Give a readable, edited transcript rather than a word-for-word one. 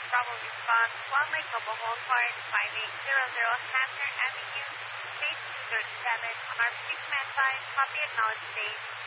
Bravo response, 1 Lake Mobile Home Park, 5800 Hampton Avenue, stage 237, on our 6 man 5, copy acknowledge stage.